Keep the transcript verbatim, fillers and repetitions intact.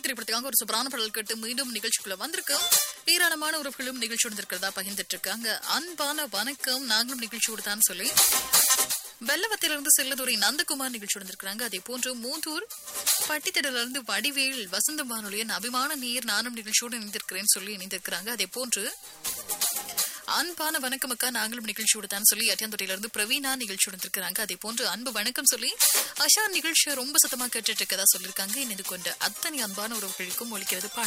திரைப்படத்துக்காக ஒரு சூப்பரான பாடல் கேட்டு மீண்டும் நிகழ்ச்சிக்குள்ள வந்திருக்கோம். ஏராளமான உறவுகளும் நிகழ்ச்சியோடு இருக்கிறதா பகிர்ந்துட்டு இருக்காங்க. அன்பான வணக்கம், நாங்களும் நிகழ்ச்சியோடு தான் சொல்லி வெள்ளவத்திலிருந்து செல்லதுரை நந்தகுமார் நிகழ்ச்சியோடு இருக்கிறாங்க. அதே போன்று மூந்தூர் பட்டித்திடலிருந்து வடிவேல் வசந்த வானொலியின் அபிமான நீர் நானும் நிகழ்ச்சியோடு இணைந்திருக்கிறேன்னு சொல்லி இணைந்திருக்கிறாங்க. அதே போன்று அன்பான வணக்கம் அக்கா, நாங்களும் நிகழ்ச்சியோடு தான் சொல்லி அட்டியாந்தொட்டியிலிருந்து பிரவீனா நிகழ்ச்சியோடு இருக்கிறாங்க. அதே போன்று அன்பு வணக்கம் சொல்லி அஷா நிகழ்ச்சியை ரொம்ப சத்தமா கேட்டுட்டு இருக்கதா சொல்லியிருக்காங்க. இணைந்து கொண்ட அத்தனை அன்பான உறவுகளுக்கும் ஒலிக்கிறது பாடல்.